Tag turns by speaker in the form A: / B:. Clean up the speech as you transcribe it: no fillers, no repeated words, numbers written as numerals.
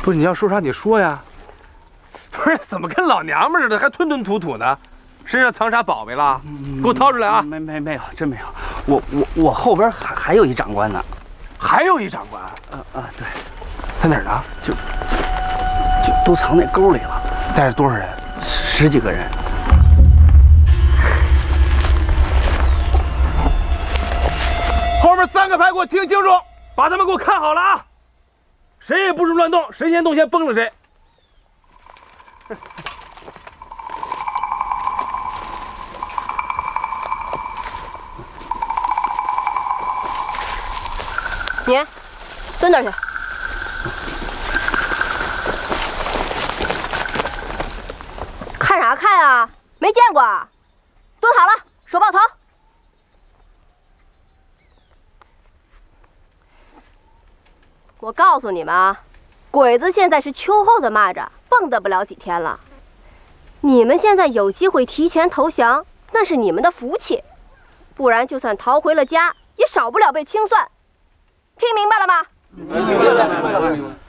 A: 不是你要说啥你说呀？不是怎么跟老娘们似的，还吞吞吐吐的？身上藏啥宝贝了？给我掏出来啊！
B: 没有，真没有。我后边还有一长官呢。
A: 还有一长官？
B: 对。
A: 在哪儿呢？
B: 就都藏那沟里了。
A: 带着多少人
B: ？10几个人。
A: 后面3个排给我听清楚，把他们给我看好了啊！谁也不许乱动，谁先动先崩了谁。
C: 你蹲那儿去。看啥看啊？没见过啊？蹲好了，手抱头。我告诉你们啊，鬼子现在是秋后的蚂蚱，蹦跶不了几天了。你们现在有机会提前投降，那是你们的福气，不然就算逃回了家，也少不了被清算。听明白了吗？
A: 明白了。